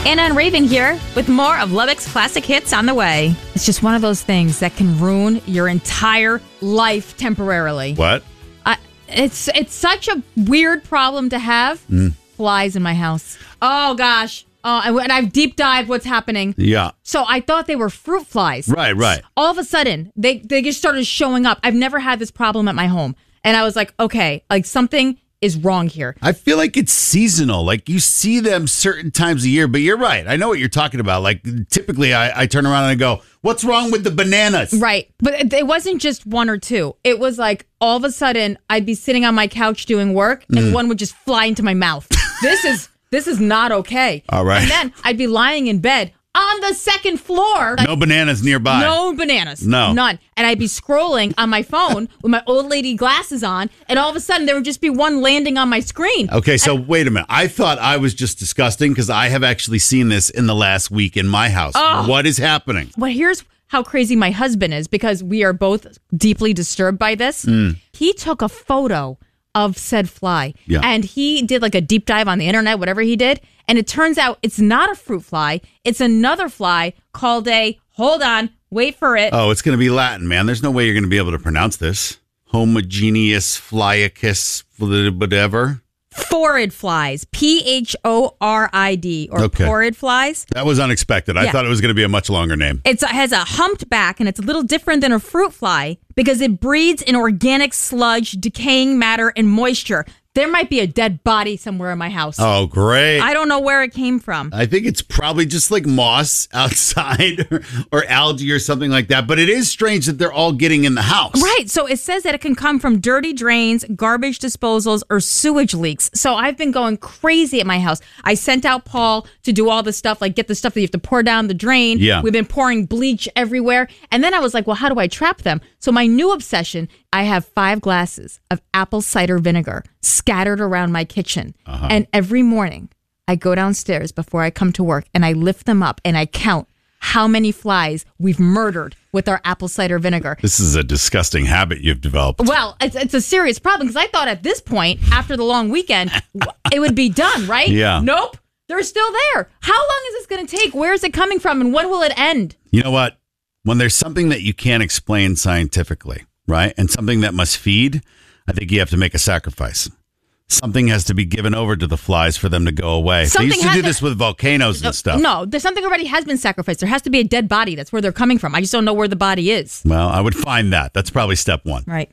Anna and Raven here with more of Lubbock's classic hits on the way. It's just one of those things that can ruin your entire life temporarily. What? It's such a weird problem to have. Flies in my house. Oh, gosh. And I've deep dived what's happening. Yeah. So I thought they were fruit flies. Right. All of a sudden, they just started showing up. I've never had this problem at my home. And I was like, okay, like something is wrong here. I feel like it's seasonal. Like you see them certain times a year, but you're right. I know what you're talking about. Like typically I turn around and I go, what's wrong with the bananas? Right. But it wasn't just one or two. It was like all of a sudden I'd be sitting on my couch doing work and one would just fly into my mouth. This is not okay. All right. And then I'd be lying in bed on the second floor. No bananas nearby. No bananas. No. None. And I'd be scrolling on my phone with my old lady glasses on, and all of a sudden there would just be one landing on my screen. Okay, so wait a minute. I thought I was just disgusting because I have actually seen this in the last week in my house. Oh. What is happening? Well, here's how crazy my husband is, because we are both deeply disturbed by this. He took a photo of said fly. Yeah. And he did like a deep dive on the internet, whatever he did. And it turns out it's not a fruit fly. It's another fly called hold on, wait for it. Oh, it's going to be Latin, man. There's no way you're going to be able to pronounce this. Homogeneous flyacus, whatever. Phorid flies. Phorid or Okay. phorid flies. That was unexpected. I thought it was going to be a much longer name. It has a humped back, and it's a little different than a fruit fly because it breeds in organic sludge, decaying matter, and moisture. There might be a dead body somewhere in my house. Oh, great. I don't know where it came from. I think it's probably just like moss outside or algae or something like that. But it is strange that they're all getting in the house. Right. So it says that it can come from dirty drains, garbage disposals, or sewage leaks. So I've been going crazy at my house. I sent out Paul to do all the stuff, like get the stuff that you have to pour down the drain. Yeah. We've been pouring bleach everywhere. And then I was like, well, how do I trap them? So my new obsession, I have 5 glasses of apple cider vinegar scattered around my kitchen. And every morning I go downstairs before I come to work and I lift them up and I count how many flies we've murdered with our apple cider vinegar. This is a disgusting habit you've developed. Well, it's a serious problem because I thought at this point, after the long weekend, it would be done, right? Yeah. Nope. They're still there. How long is this going to take? Where is it coming from? And when will it end? You know what? When there's something that you can't explain scientifically, right? And something that must feed, I think you have to make a sacrifice. Something has to be given over to the flies for them to go away. They used to do this with volcanoes and stuff. No, there's something already has been sacrificed. There has to be a dead body. That's where they're coming from. I just don't know where the body is. Well, I would find that. That's probably step 1. Right.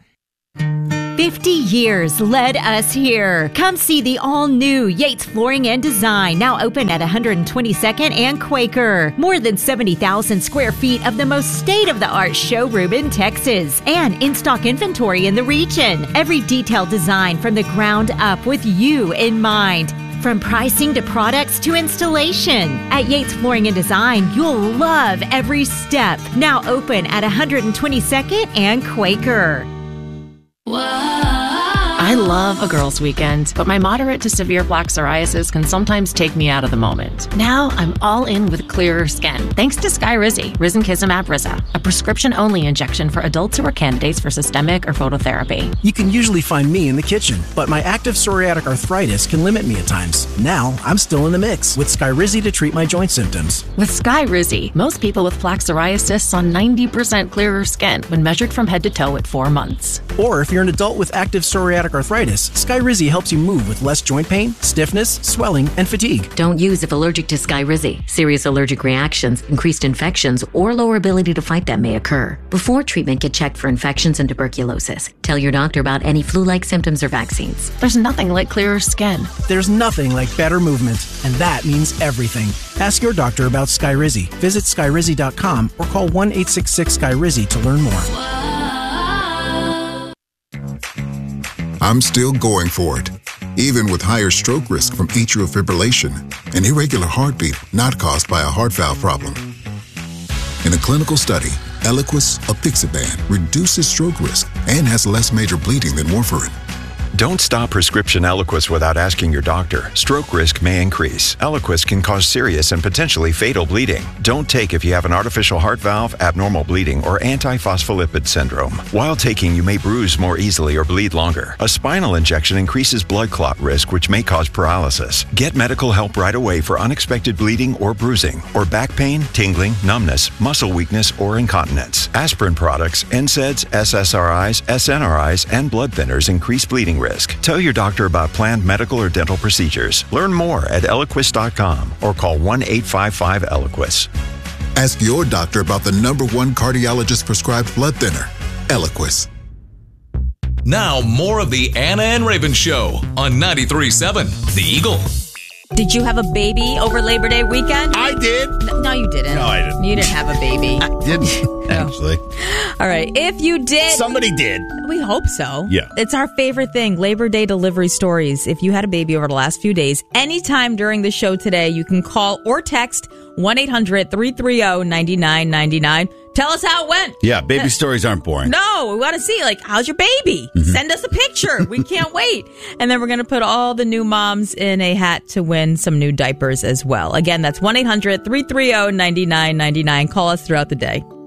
50 years led us here. Come see the all-new Yates Flooring and Design, now open at 122nd and Quaker. More than 70,000 square feet of the most state-of-the-art showroom in Texas, and in-stock inventory in the region. Every detailed design from the ground up with you in mind. From pricing to products to installation. At Yates Flooring and Design, you'll love every step. Now open at 122nd and Quaker. I love a girls' weekend, but my moderate to severe plaque psoriasis can sometimes take me out of the moment. Now I'm all in with clearer skin, thanks to Skyrizi, risankizumab Riza, a prescription-only injection for adults who are candidates for systemic or phototherapy. You can usually find me in the kitchen, but my active psoriatic arthritis can limit me at times. Now I'm still in the mix with Skyrizi to treat my joint symptoms. With Skyrizi, most people with plaque psoriasis saw 90% clearer skin when measured from head to toe at 4 months. Or if you're an adult with active psoriatic arthritis, Skyrizi helps you move with less joint pain, stiffness, swelling, and fatigue. Don't use if allergic to Skyrizi. Serious allergic reactions, increased infections, or lower ability to fight them may occur. Before treatment, get checked for infections and tuberculosis. Tell your doctor about any flu-like symptoms or vaccines. There's nothing like clearer skin. There's nothing like better movement, and that means everything. Ask your doctor about Skyrizi. Visit Skyrizi.com or call 1-866-SKYRIZI to learn more. I'm still going for it, even with higher stroke risk from atrial fibrillation, an irregular heartbeat not caused by a heart valve problem. In a clinical study, Eliquis apixaban reduces stroke risk and has less major bleeding than warfarin. Don't stop prescription Eliquis without asking your doctor. Stroke risk may increase. Eliquis can cause serious and potentially fatal bleeding. Don't take if you have an artificial heart valve, abnormal bleeding, or antiphospholipid syndrome. While taking, you may bruise more easily or bleed longer. A spinal injection increases blood clot risk, which may cause paralysis. Get medical help right away for unexpected bleeding or bruising, or back pain, tingling, numbness, muscle weakness, or incontinence. Aspirin products, NSAIDs, SSRIs, SNRIs, and blood thinners increase bleeding risk. Tell your doctor about planned medical or dental procedures. Learn more at Eliquis.com or call 1-855-ELIQUIS. Ask your doctor about the #1 cardiologist prescribed blood thinner, Eliquis. Now, more of the Anna and Raven Show on 93.7 The Eagle. Did you have a baby over Labor Day weekend? I did. No, you didn't. No, I didn't. You didn't have a baby. I didn't, actually. All right. If you did. Somebody did. We hope so. Yeah. It's our favorite thing, Labor Day delivery stories. If you had a baby over the last few days, anytime during the show today, you can call or text 1-800-330-9999. Tell us how it went. Yeah, baby stories aren't boring. No, we want to see, how's your baby? Mm-hmm. Send us a picture. We can't wait. And then we're going to put all the new moms in a hat to win some new diapers as well. Again, that's 1-800-330-9999. Call us throughout the day.